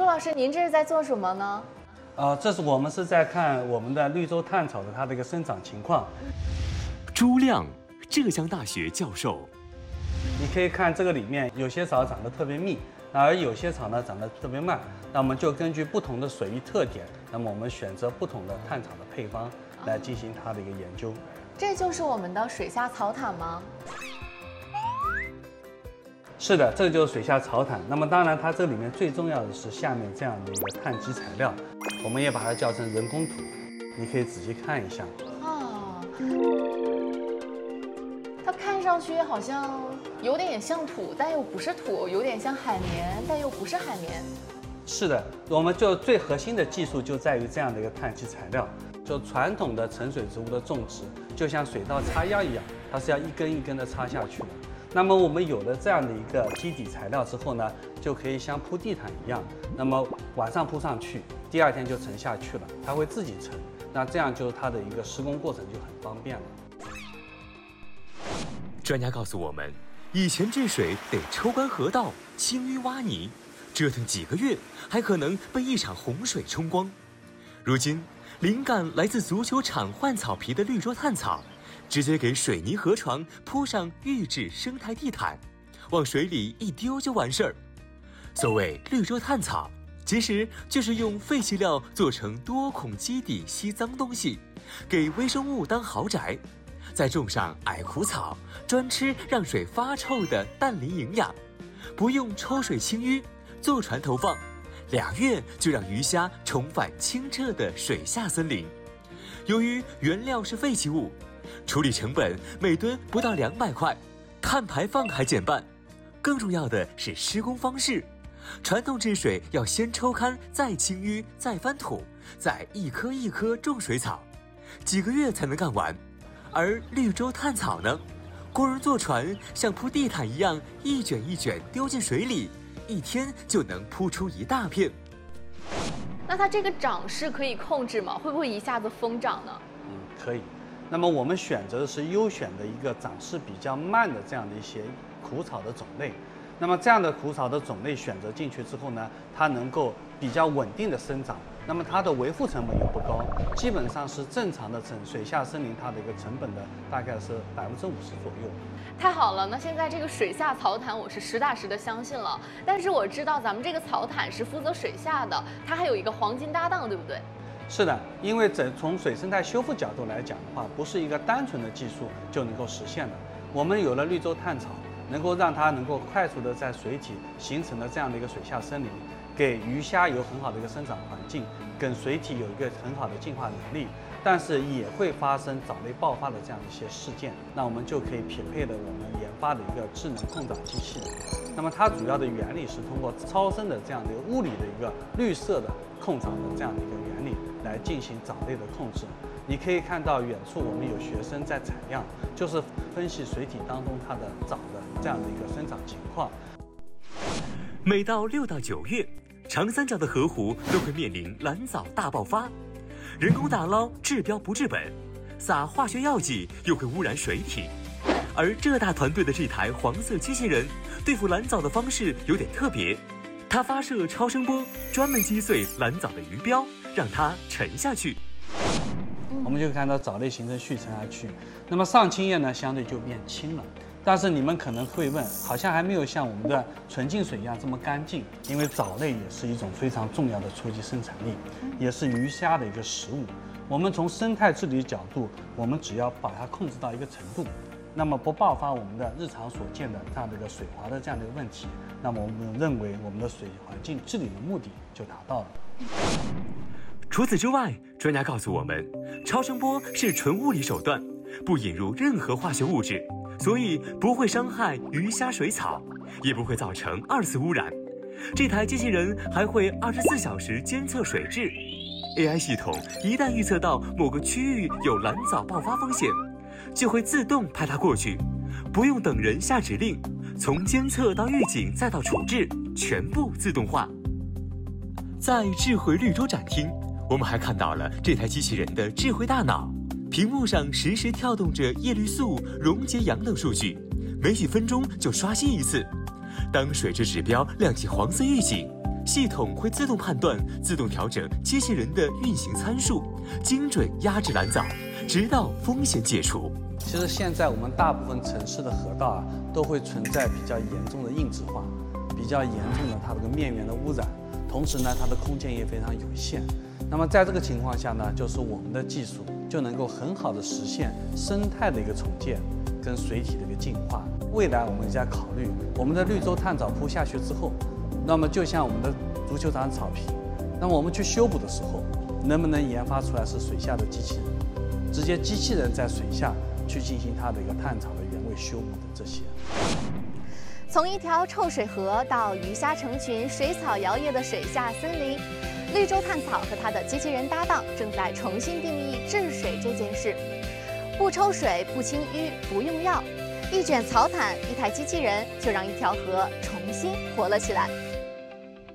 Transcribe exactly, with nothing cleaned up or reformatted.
周老师，您这是在做什么呢？ 呃，这是我们是在看我们的绿洲炭草的它的一个生长情况。 朱亮，浙江大学教授。 你可以看这个里面有些草长得特别密，而有些草呢长得特别慢。那我们就根据不同的水域特点，那么我们选择不同的炭草的配方来进行它的一个研究。 这就是我们的水下草毯吗？ 是的，这就是水下草毯。那么当然，它这里面最重要的是下面这样的一个碳基材料，我们也把它叫成人工土。你可以仔细看一下。 啊，它看上去好像有点像土，但又不是土；有点像海绵，但又不是海绵。 是的，我们就最核心的技术就在于这样的一个碳基材料。就传统的沉水植物的种植，就像水稻插秧一样，它是要一根一根的插下去的。那么我们有了这样的一个基底材料之后呢，就可以像铺地毯一样，那么晚上铺上去，第二天就沉下去了，它会自己沉。那这样就是它的一个施工过程就很方便了。 专家告诉我们，以前治水得抽干河道、清淤挖泥，折腾几个月，还可能被一场洪水冲光。如今，灵感来自足球场换草皮的绿洲炭草，直接给水泥河床铺上预制生态地毯，往水里一丢就完事儿。所谓绿洲炭草，其实就是用废弃料做成多孔基底吸脏东西，给微生物当豪宅，再种上矮苦草，专吃让水发臭的氮磷营养，不用抽水清淤，坐船投放。俩月就让鱼虾重返清澈的水下森林。由于原料是废弃物，处理成本每吨不到两百块，碳排放还减半。更重要的是施工方式，传统治水要先抽干，再清淤，再翻土，再一颗一颗种水草，几个月才能干完。而绿洲炭草呢，工人坐船像铺地毯一样，一卷一卷丢进水里。一天就能铺出一大片。 那它这个长势可以控制吗？会不会一下子疯长呢？ 嗯，可以。那么我们选择的是优选的一个长势比较慢的这样的一些苦草的种类。那么这样的苦草的种类选择进去之后呢，它能够比较稳定的生长。那么它的维护成本也不高，基本上是正常的成水下森林它的一个成本的大概是百分之五十左右。 太好了，那现在这个水下草毯我是实打实的相信了。但是我知道咱们这个草毯是负责水下的，它还有一个黄金搭档，对不对？ 是的，因为整从水生态修复角度来讲的话，不是一个单纯的技术就能够实现的。我们有了绿洲炭草，能够让它能够快速的在水体形成了这样的一个水下森林。给鱼虾有很好的一个生长环境，跟水体有一个很好的进化能力，但是也会发生藻类爆发的这样一些事件，那我们就可以匹配了我们研发的一个智能控藻机器人。那么它主要的原理是通过超声的这样的一个物理的一个绿色的控藻的这样的一个原理来进行藻类的控制。你可以看到远处我们有学生在采样，就是分析水体当中它的藻的这样的一个生长情况。 每到六到九月，长三角的河湖都会面临蓝藻大爆发，人工打捞治标不治本，撒化学药剂又会污染水体。而浙大团队的这台黄色机器人对付蓝藻的方式有点特别，它发射超声波，专门击碎蓝藻的鱼标，让它沉下去。 我们就看到藻类形成续沉下去，那么上清液呢相对就变轻了。但是你们可能会问，好像还没有像我们的纯净水一样这么干净，因为藻类也是一种非常重要的初级生产力，也是鱼虾的一个食物。我们从生态治理角度，我们只要把它控制到一个程度，那么不爆发我们的日常所见的这样的一个水滑的这样的一个问题，那么我们认为我们的水环境治理的目的就达到了。 除此之外，专家告诉我们，超声波是纯物理手段，不引入任何化学物质，所以不会伤害鱼虾水草，也不会造成二次污染。这台机器人还会二十四小时监测水质 ，A I 系统一旦预测到某个区域有蓝藻爆发风险，就会自动派它过去，不用等人下指令，从监测到预警再到处置，全部自动化。在智慧绿洲展厅，我们还看到了这台机器人的智慧大脑，屏幕上实时跳动着叶绿素、溶解氧等数据，每几分钟就刷新一次。当水质指标亮起黄色预警， 系统会自动判断、自动调整机器人的运行参数，精准压制蓝藻，直到风险解除。 其实现在我们大部分城市的河道啊，都会存在比较严重的硬质化，比较严重的它这个面源的污染，同时呢，它的空间也非常有限。那么在这个情况下呢，就是我们的技术就能够很好的实现生态的一个重建跟水体的一个净化。未来我们在考虑我们的绿洲炭藻铺下去之后，那么就像我们的足球场草坪，那么我们去修补的时候，能不能研发出来是水下的机器人，直接机器人在水下去进行它的一个炭草的原位修补的这些。 从一条臭水河到鱼虾成群、水草摇曳的水下森林，绿洲炭草和它的机器人搭档正在重新定义治水这件事。不抽水、不清淤、不用药，一卷草毯、一台机器人，就让一条河重新活了起来。